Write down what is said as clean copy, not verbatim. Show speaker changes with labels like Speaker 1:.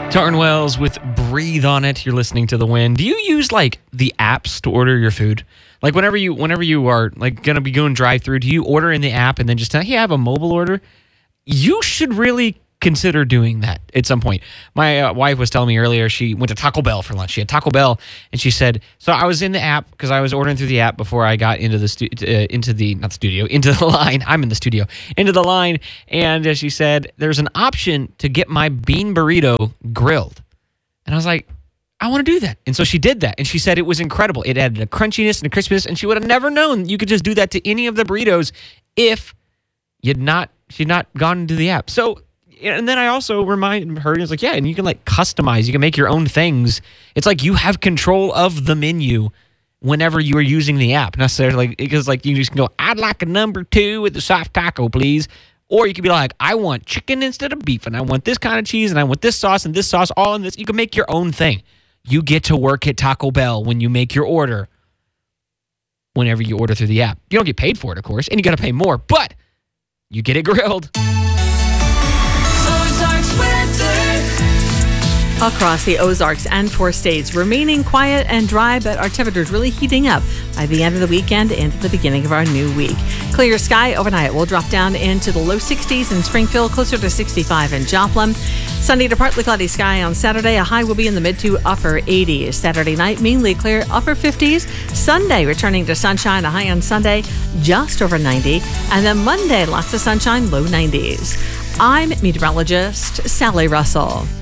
Speaker 1: Taryn Wells with Breathe on It. You're listening to The Wind. Do you use like the apps to order your food? Like whenever you are like going to be going drive through, do you order in the app and then just tell, hey, I have a mobile order? You should really consider doing that at some point. My wife was telling me earlier she went to Taco Bell for lunch. She had Taco Bell, and she said, so I was in the app because I was ordering through the app before I got into the line. I'm in the studio. Into the line, and she said, there's an option to get my bean burrito grilled. And I was like, I want to do that. And so she did that, and she said it was incredible. It added a crunchiness and a crispiness, and she would have never known you could just do that to any of the burritos if she'd not gone into the app. So, and then I also remind her, it's like, yeah, and you can like customize. You can make your own things. It's like you have control of the menu whenever you are using the app. Necessarily, because like you just can go, I'd like a number 2 with the soft taco, please. Or you could be like, I want chicken instead of beef, and I want this kind of cheese, and I want this sauce, all in this. You can make your own thing. You get to work at Taco Bell when you make your order. Whenever you order through the app, you don't get paid for it, of course, and you got to pay more, but you get it grilled.
Speaker 2: Across the Ozarks and 4 states, remaining quiet and dry, but our temperatures really heating up by the end of the weekend into the beginning of our new week. Clear sky overnight will drop down into the low 60s in Springfield, closer to 65 in Joplin. Sunny to partly cloudy sky on Saturday. A high will be in the mid to upper 80s. Saturday night, mainly clear, upper 50s. Sunday, returning to sunshine, a high on Sunday, just over 90. And then Monday, lots of sunshine, low 90s. I'm meteorologist Sally Russell.